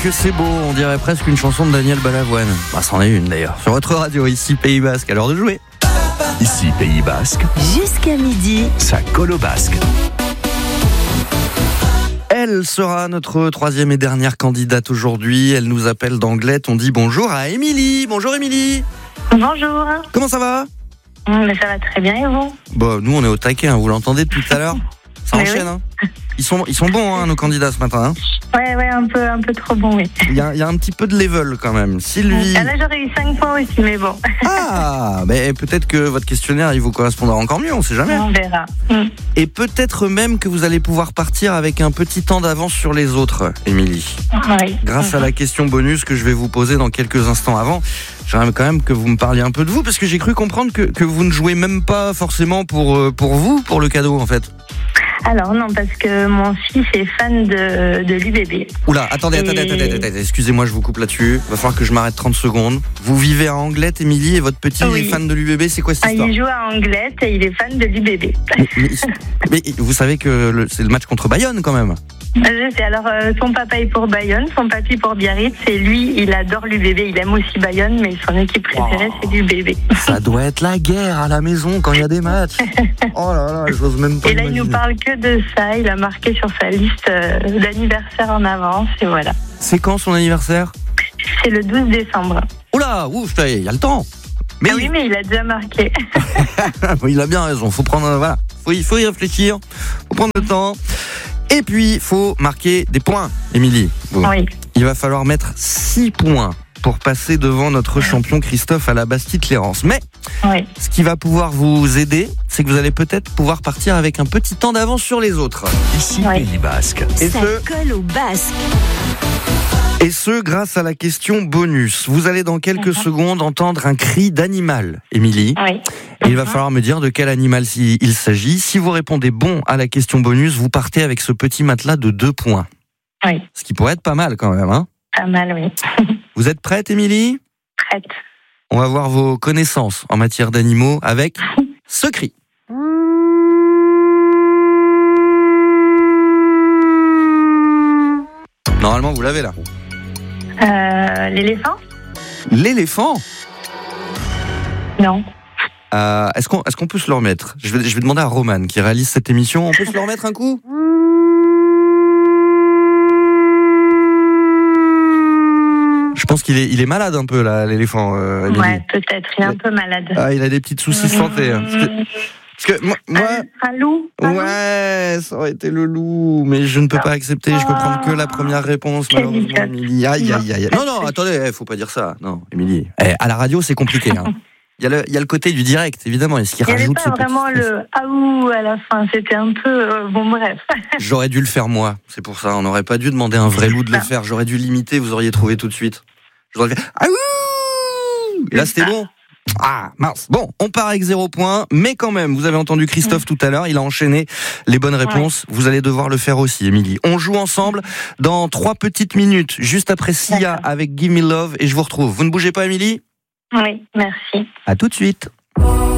que c'est beau, on dirait presque une chanson de Daniel Balavoine. Bah, c'en est une d'ailleurs. Sur votre radio, ici Pays Basque, à l'heure de jouer. Ici Pays Basque, Jusqu'à midi, ça colle au basque. Elle sera notre troisième et dernière candidate aujourd'hui. Elle nous appelle d'Anglet. On dit bonjour à Émilie. Bonjour Émilie. Bonjour. Comment ça va ? Mais ça va très bien et vous ? Bon, nous on est au taquet, hein. Vous l'entendez depuis tout à l'heure ? Ça Mais enchaîne, oui. hein. Ils sont bons, hein, nos candidats ce matin. Hein. Ouais, un peu trop bon, oui. Il y a un petit peu de level quand même. Sylvie. Là, j'aurais eu 5 points aussi, mais bon, Ah, mais peut-être que votre questionnaire il vous correspondra encore mieux, on sait jamais. on verra. Et peut-être même que vous allez pouvoir partir avec un petit temps d'avance sur les autres, Émilie. Oui. Grâce à la question bonus que je vais vous poser dans quelques instants avant, j'aimerais quand même que vous me parliez un peu de vous, parce que j'ai cru comprendre que vous ne jouez même pas forcément pour vous, pour le cadeau en fait. Alors non, parce que mon fils est fan de l'UBB. Oula, attendez, excusez-moi, je vous coupe là-dessus. Va falloir que je m'arrête 30 secondes. Vous vivez à Anglet, Émilie, et votre petit Oui. est fan de l'UBB, c'est quoi cette histoire ? Il joue à Anglet et il est fan de l'UBB. mais vous savez que c'est le match contre Bayonne quand même. Je sais, alors son papa est pour Bayonne, son papy pour Biarritz, et lui, il adore l'UBB. Il aime aussi Bayonne, mais son équipe préférée, c'est l'UBB. Ça doit être la guerre à la maison quand il y a des matchs. Oh là là, j'ose même pas Et là, il nous imaginer. parle que de ça. Il a marqué sur sa liste d'anniversaire en avance, et voilà. C'est quand son anniversaire ? C'est le 12 décembre. Oula, ouf, il y a le temps. Mais Ah oui, mais il a déjà marqué. il a bien raison, faut prendre, voilà, faut y réfléchir, faut prendre le temps. Et puis, faut marquer des points, Émilie. Bon. Oui. Il va falloir mettre 6 points pour passer devant notre champion Christophe à la Bastille-Clérance. Mais Oui. ce qui va pouvoir vous aider, c'est que vous allez peut-être pouvoir partir avec un petit temps d'avance sur les autres. Ici Oui. Pays Basque. Et ça colle au basque. ce, grâce à la question bonus. Vous allez dans quelques secondes entendre un cri d'animal, Émilie. Oui. Et il va falloir me dire de quel animal il s'agit. Si vous répondez bon à la question bonus, vous partez avec ce petit matelas de 2 points. Oui. Ce qui pourrait être pas mal quand même, hein. Pas mal, oui. Vous êtes prête, Émilie ? Prête. On va voir vos connaissances en matière d'animaux avec ce cri. Normalement, vous l'avez là. L'éléphant ? L'éléphant ? Non. Est-ce qu'on peut se le remettre ? Je vais demander à Roman qui réalise cette émission. On peut se le remettre un coup ? Je pense qu'il est malade un peu là, l'éléphant. Émilie. Ouais, peut-être. Il est un peu malade. Ah, il a des petits soucis de santé. Hein. Parce que moi, Un loup ? ouais, ça aurait été le loup, mais je ne peux pas accepter. Je peux prendre que la première réponse, Quelle malheureusement, idiote. Émilie. Aïe. Non, attendez, faut pas dire ça. Non, Émilie. À la radio, c'est compliqué. Hein. Il y a le côté du direct, évidemment, et ce qui Il n'y avait rajoute pas ce petit vraiment stress. le aou à la fin. C'était un peu. Bon, bref. J'aurais dû le faire moi, c'est pour ça. On n'aurait pas dû demander à un vrai loup de le faire. J'aurais dû l'imiter, vous auriez trouvé tout de suite. J'aurais fait Aouh ! Et là, c'était bon. Ah, mince. Bon, on part avec 0 points, mais quand même, vous avez entendu Christophe tout à l'heure, il a enchaîné les bonnes réponses. Vous allez devoir le faire aussi, Émilie. On joue ensemble dans 3 petites minutes, juste après Sia D'accord. avec Give Me Love, et je vous retrouve. Vous ne bougez pas, Émilie ? Oui, merci. À tout de suite.